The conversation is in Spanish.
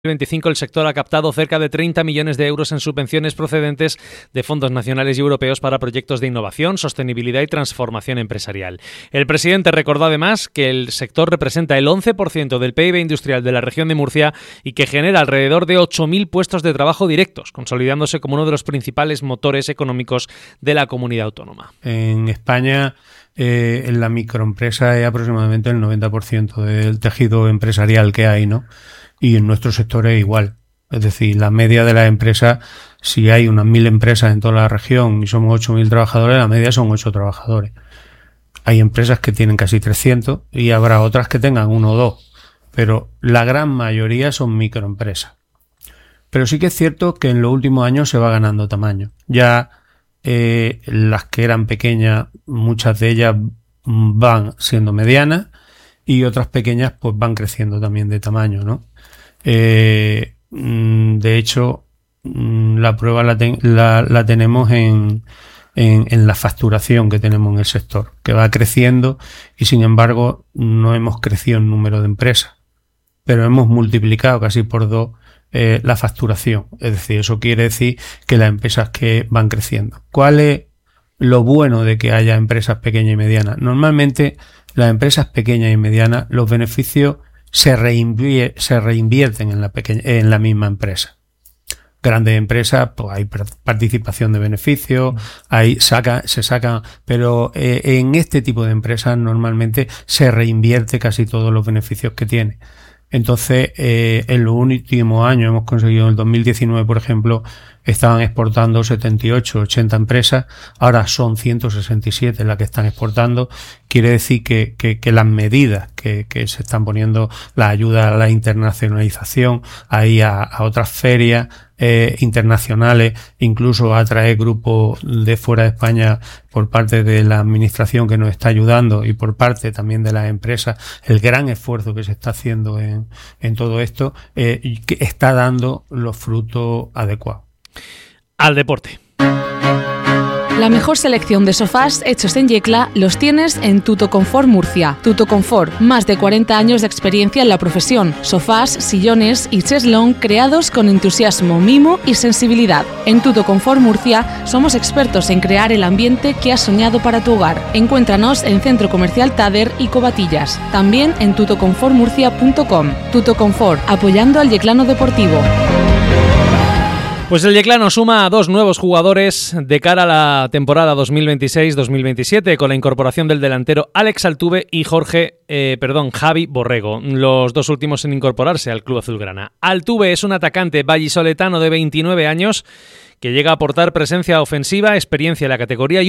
2025 el sector ha captado cerca de 30 millones de euros en subvenciones procedentes de fondos nacionales y europeos para proyectos de innovación, sostenibilidad y transformación empresarial. El presidente recordó además que el sector representa el 11% del PIB industrial de la región de Murcia y que genera alrededor de 8.000 puestos de trabajo directos, consolidándose como uno de los principales motores económicos de la comunidad autónoma. En España, en la microempresa es aproximadamente el 90% del tejido empresarial que hay, ¿no? Y en nuestro sector es igual. Es decir, la media de las empresas, si hay unas 1.000 empresas en toda la región y somos 8.000 trabajadores, la media son 8 trabajadores. Hay empresas que tienen casi 300 y habrá otras que tengan 1 o 2, pero la gran mayoría son microempresas. Pero sí que es cierto que en los últimos años se va ganando tamaño. Ya las que eran pequeñas, muchas de ellas van siendo medianas y otras pequeñas pues van creciendo también de tamaño, ¿no? De hecho, la prueba la tenemos en la facturación que tenemos en el sector, que va creciendo y sin embargo no hemos crecido en número de empresas, pero hemos multiplicado casi por 2 la facturación. Es decir, eso quiere decir que las empresas que van creciendo. ¿Cuál es lo bueno de que haya empresas pequeñas y medianas? Normalmente las empresas pequeñas y medianas, los beneficios se reinvierten en la misma empresa. Grandes empresas, pues hay participación de beneficios, se sacan, pero en este tipo de empresas normalmente se reinvierte casi todos los beneficios que tiene. Entonces, en los últimos años hemos conseguido, en el 2019, por ejemplo, estaban exportando 78, 80 empresas, ahora son 167 las que están exportando. Quiere decir que las medidas que se están poniendo, la ayuda a la internacionalización, ahí a otras ferias internacionales, incluso a traer grupos de fuera de España por parte de la administración que nos está ayudando y por parte también de las empresas, el gran esfuerzo que se está haciendo en todo esto, que está dando los frutos adecuados. Al deporte. La mejor selección de sofás hechos en Yecla los tienes en Tutoconfort Murcia. Tutoconfort, más de 40 años de experiencia en la profesión. Sofás, sillones y cheslón creados con entusiasmo, mimo y sensibilidad. En Tutoconfort Murcia somos expertos en crear el ambiente que has soñado para tu hogar. Encuéntranos en Centro Comercial Tader y Covatillas. También en tutoconfortmurcia.com. Tutoconfort, apoyando al yeclano deportivo. Pues el Yeclano suma a 2 nuevos jugadores de cara a la temporada 2026-2027 con la incorporación del delantero Alex Altuve y Javi Borrego, los 2 últimos en incorporarse al club azulgrana. Altuve es un atacante vallisoletano de 29 años que llega a aportar presencia ofensiva, experiencia en la categoría y